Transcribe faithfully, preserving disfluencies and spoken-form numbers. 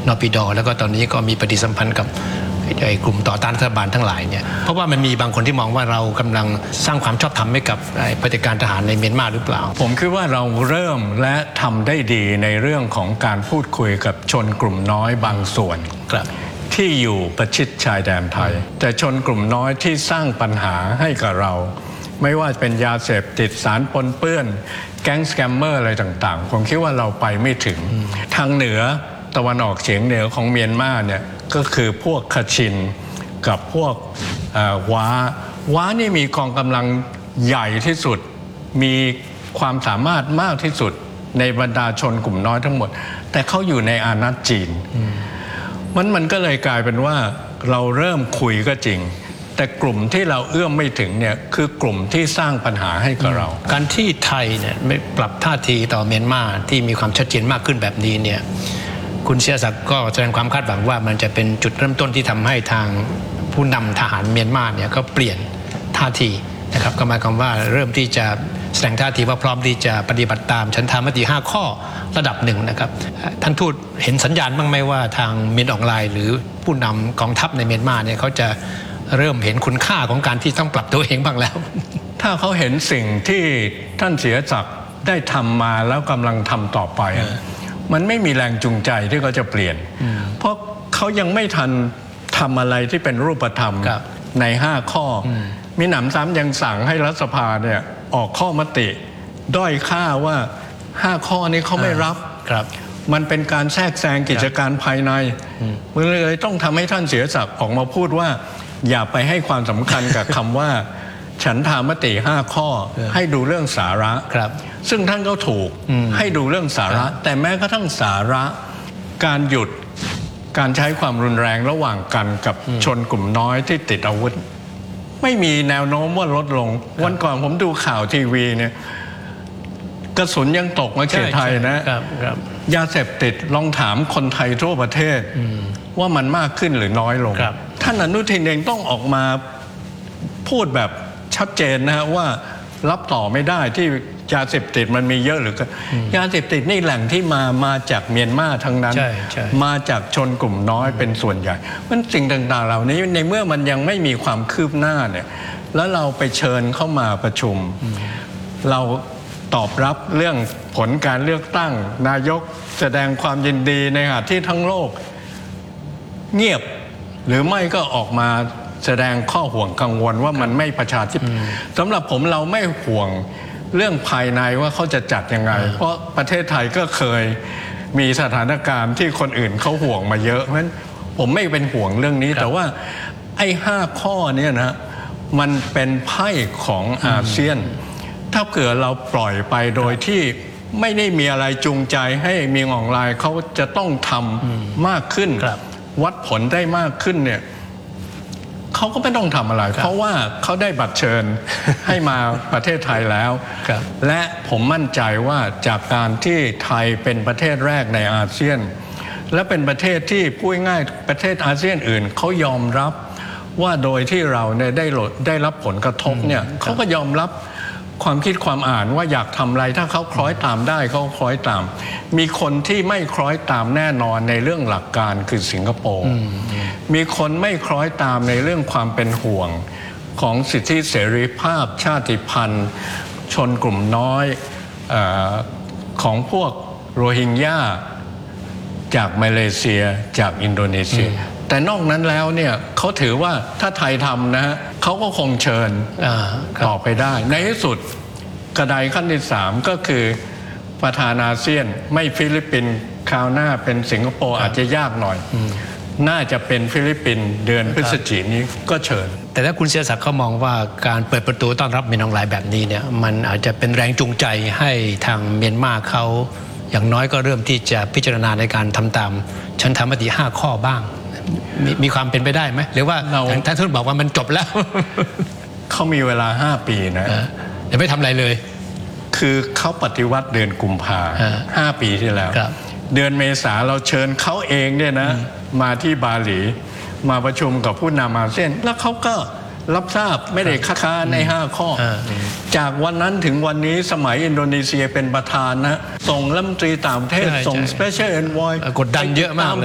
นปิด.แล้วก็ตอนนี้ก็มีปฏิสัมพันธ์กับกลุ่มต่อต้านรัฐบาลทั้งหลายเนี่ยเพราะว่ามันมีบางคนที่มองว่าเรากำลังสร้างความชอบธรรมให้กับเผด็จการทหารในเมียนมาหรือเปล่าผมคิดว่าเราเริ่มและทำได้ดีในเรื่องของการพูดคุยกับชนกลุ่มน้อยบางส่วนที่อยู่ประชิดชายแดนไทยแต่ชนกลุ่มน้อยที่สร้างปัญหาให้กับเราไม่ว่าเป็นยาเสพติดสารปนเปื้อนแก๊งสแกมเมอร์อะไรต่างๆผมคิดว่าเราไปไม่ถึงทางเหนือตะวันออกเฉียงเหนือของเมียนมาเนี่ยก็คือพวกคชินกับพวกว้าว้านี่มีกองกำลังใหญ่ที่สุดมีความสามารถมากที่สุดในบรรดาชนกลุ่มน้อยทั้งหมดแต่เขาอยู่ในอาณาจีนมันมันก็เลยกลายเป็นว่าเราเริ่มคุยก็จริงแต่กลุ่มที่เราเอื้อมไม่ถึงเนี่ยคือกลุ่มที่สร้างปัญหาให้กับเราการที่ไทยเนี่ยไม่ปรับท่าทีต่อเมียนมาที่มีความชัดเจนมากขึ้นแบบนี้เนี่ยคุณเสียศักดิ์ก็แสดงความคาดหวังว่ามันจะเป็นจุดเริ่มต้นที่ทำให้ทางผู้นำทหารเมียนมาเนี่ยก็เปลี่ยนท่าทีนะครับก็หมายความว่าเริ่มที่จะแสดงท่าทีว่าพร้อมที่จะปฏิบัติตามฉันทามติห้าข้อระดับหนึ่งนะครับท่านทูตเห็นสัญญาณบ้างไหมว่าทางเมียนออนไลน์หรือผู้นำกองทัพในเมียนมาเนี่ยเขาจะเริ่มเห็นคุณค่าของการที่ต้องปรับตัวเองบ้างแล้วถ้าเขาเห็นสิ่งที่ท่านเสียศักดิ์ได้ทำมาแล้วกำลังทำต่อไปมันไม่มีแรงจูงใจที่เขาจะเปลี่ยนเพราะเขายังไม่ทันทำอะไรที่เป็นรูปธรรมในห้าข้อมีหนำซ้ำยังสั่งให้รัฐสภาเนี่ยออกข้อมติด้อยค่าว่าห้าข้อนี้เขาไม่รับมันเป็นการแทรกแซงกิจการภายในมันเลยต้องทำให้ท่านเสียศักดิ์ออกมาพูดว่าอย่าไปให้ความสำคัญกับคำว่าฉันทามติห้าข้อให้ดูเรื่องสาระซึ่งท่านก็ถูกให้ดูเรื่องสาระแต่แม้กระทั่งสาระการหยุดการใช้ความรุนแรงระหว่างกันกับชนกลุ่มน้อยที่ติดอาวุธไม่มีแนวโน้มว่าลดลงวันก่อนผมดูข่าวทีวีเนี่ยกระสุนยังตกมาเขตไทยนะยาเสพติดลองถามคนไทยทั่วประเทศว่ามันมากขึ้นหรือน้อยลงท่านอนุทินเองต้องออกมาพูดแบบชัดเจนนะฮะว่ารับต่อไม่ได้ที่ยาเสพติดมันมีเยอะหรือยาเสพติดนี่แหล่งที่มามาจากเมียนมาทั้งนั้นมาจากชนกลุ่มน้อยเป็นส่วนใหญ่มันสิ่งต่างๆเหล่านี้ในเมื่อมันยังไม่มีความคืบหน้าเนี่ยแล้วเราไปเชิญเข้ามาประชุมเราตอบรับเรื่องผลการเลือกตั้งนายกแสดงความยินดีในขณะที่ทั้งโลกเงียบหรือไม่ก็ออกมาแสดงข้อห่วงกังวลว่ามันไม่ประชาธิปไตยสำหรับผมเราไม่ห่วงเรื่องภายในว่าเขาจะจัดยังไงเพราะประเทศไทยก็เคยมีสถานการณ์ที่คนอื่นเขาห่วงมาเยอะเพราะฉะนั้นผมไม่เป็นห่วงเรื่องนี้แต่ว่าไอ้ห้าข้อนี้นะมันเป็นไพ่ของอาเซียนถ้าเกิดเราปล่อยไปโดยที่ไม่ได้มีอะไรจูงใจให้มีออนไลน์เขาจะต้องทำมากขึ้นวัดผลได้มากขึ้นเนี่ยเขาก็ไม่ต้องทำอะไรเพราะว่าเขาได้บัตรเชิญให้มาประเทศไทยแล้วและผมมั่นใจว่าจากการที่ไทยเป็นประเทศแรกในอาเซียนและเป็นประเทศที่พูดง่ายประเทศอาเซียนอื่นเขายอมรับว่าโดยที่เราเนี่ยได้หลดได้รับผลกระทบเนี่ยเขาก็ยอมรับความคิดความอ่านว่าอยากทำอะไรถ้าเขาคล้อยตามได้เขาคล้อยตามมีคนที่ไม่คล้อยตามแน่นอนในเรื่องหลักการคือสิงคโปร์มีคนไม่คล้อยตามในเรื่องความเป็นห่วงของสิทธิเสรีภาพชาติพันธุ์ชนกลุ่มน้อยเอ่อของพวกโรฮิงญาจากมาเลเซียจากอินโดนีเซียแต่นอกนั้นแล้วเนี่ยเขาถือว่าถ้าไทยทำนะฮะเขาก็คงเชิญต่อไปได้ในที่สุดกระไดขั้นที่สามก็คือประธานอาเซียนไม่ฟิลิปปินส์คราวหน้าเป็นสิงคโปร์อาจจะยากหน่อยน่าจะเป็นฟิลิปปินส์เดือนพฤศจิกายนนี้ก็เชิญแต่ถ้าคุณเสียศักดิ์เขามองว่าการเปิดประตูต้อนรับเมียนออนไลน์แบบนี้เนี่ยมันอาจจะเป็นแรงจูงใจให้ทางเมียนมาเขาอย่างน้อยก็เริ่มที่จะพิจารณาในการทำตามฉันทามติห้าข้อบ้างม, มีความเป็นไปได้ไหมหรือว่าท่านทูตบอกว่ามันจบแล้วเขามีเวลาห้าปีนะเดี๋ยวไม่ทำอะไรเลยคือเขาปฏิวัติเดือนกุมภาห้าปีที่แล้วเดือนเมษาเราเชิญเขาเองเนี่ยนะมาที่บาหลีมาประชุมกับผู้นำอาเซียนแล้วเขาก็รับทราบไม่ได้คัดค้านในห้าข้อจากวันนั้นถึงวันนี้สมัยอินโดนีเซียเป็นประธานนะส่งรัฐมนตรีต่างประเทศส่ง Special Envoy กดดันเยอะมาก